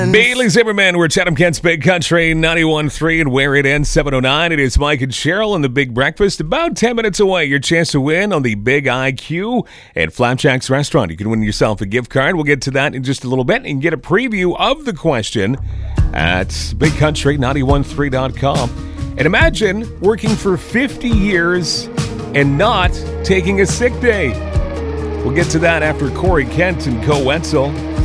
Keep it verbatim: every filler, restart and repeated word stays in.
friends. Bailey Zimmerman, we're Chatham Kent's Big Country ninety-one point three and where it ends seven oh nine. It is Mike and Cheryl and the Big Breakfast. About ten minutes away, your chance to win on the Big I Q at Flapjack's Restaurant. You can win yourself a gift card. We'll get to that in just a little bit and get a preview of the question at big country nine one three dot com. And imagine working for fifty years and not taking a sick day. We'll get to that after Corey Kent and Co Wetzel.